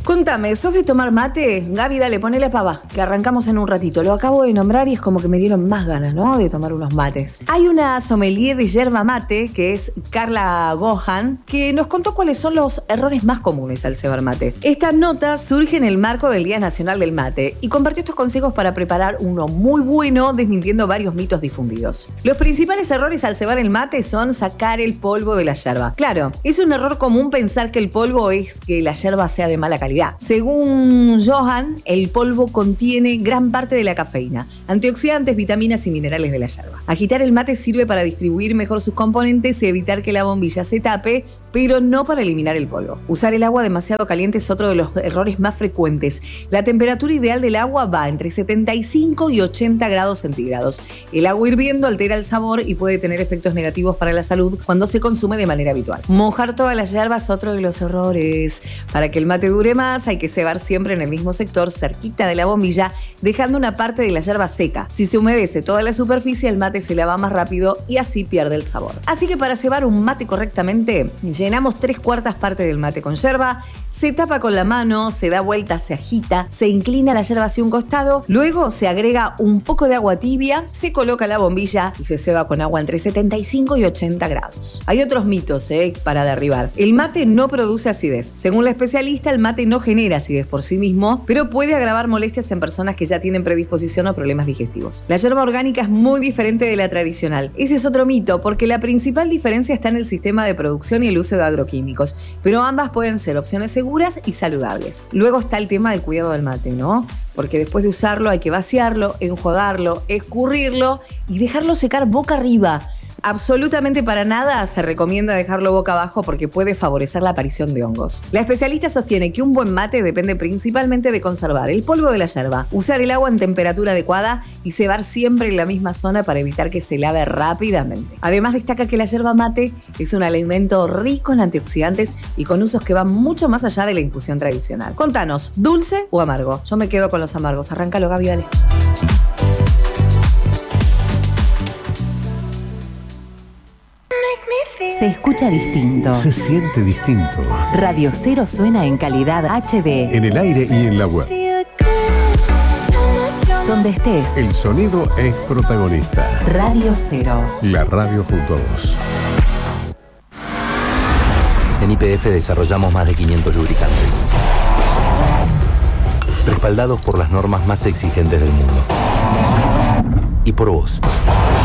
Contame, ¿sos de tomar mate? Gaby, dale, ponele pava, que arrancamos en un ratito. Lo acabo de nombrar y es como que me dieron más ganas, ¿no?, de tomar unos mates. Hay una sommelier de yerba mate, que es Carla Gohan, que nos contó cuáles son los errores más comunes al cebar mate. Esta nota surge en el marco del Día Nacional del Mate y compartió estos consejos para preparar uno muy bueno, desmintiendo varios mitos difundidos. Los principales errores al cebar el mate son sacar el polvo de la yerba. Claro, es un error común pensar que el polvo es que la yerba sea de mala calidad. Según Johan, el polvo contiene gran parte de la cafeína, antioxidantes, vitaminas y minerales de la yerba. Agitar el mate sirve para distribuir mejor sus componentes y evitar que la bombilla se tape, pero no para eliminar el polvo. Usar el agua demasiado caliente es otro de los errores más frecuentes. La temperatura ideal del agua va entre 75 y 80 grados centígrados. El agua hirviendo altera el sabor y puede tener efectos negativos para la salud cuando se consume de manera habitual. Mojar toda la yerba es otro de los errores. Para que el mate dure más, hay que cebar siempre en el mismo sector, cerquita de la bombilla, dejando una parte de la yerba seca. Si se humedece toda la superficie, el mate se lava más rápido y así pierde el sabor. Así que para cebar un mate correctamente, llenamos 3/4 partes del mate con yerba, se tapa con la mano, se da vuelta, se agita, se inclina la yerba hacia un costado, luego se agrega un poco de agua tibia, se coloca la bombilla y se ceba con agua entre 75 y 80 grados. Hay otros mitos para derribar. El mate no produce acidez. Según la especialista, el mate no genera acidez por sí mismo, pero puede agravar molestias en personas que ya tienen predisposición o problemas digestivos. La yerba orgánica es muy diferente de la tradicional. Ese es otro mito, porque la principal diferencia está en el sistema de producción y el uso de agroquímicos, pero ambas pueden ser opciones seguras y saludables. Luego está el tema del cuidado del mate, ¿no? Porque después de usarlo hay que vaciarlo, enjuagarlo, escurrirlo y dejarlo secar boca arriba. Absolutamente para nada se recomienda dejarlo boca abajo porque puede favorecer la aparición de hongos. La especialista sostiene que un buen mate depende principalmente de conservar el polvo de la yerba, usar el agua en temperatura adecuada y cebar siempre en la misma zona para evitar que se lave rápidamente. Además, destaca que la yerba mate es un alimento rico en antioxidantes y con usos que van mucho más allá de la infusión tradicional. Contanos, ¿dulce o amargo? Yo me quedo con los amargos. Arráncalo, Gaby, dale. Se escucha distinto. Se siente distinto. Radio Cero suena en calidad HD. En el aire y en la web. Donde estés. El sonido es protagonista. Radio Cero. La radio junto a vos. En YPF desarrollamos más de 500 lubricantes, respaldados por las normas más exigentes del mundo. Y por vos.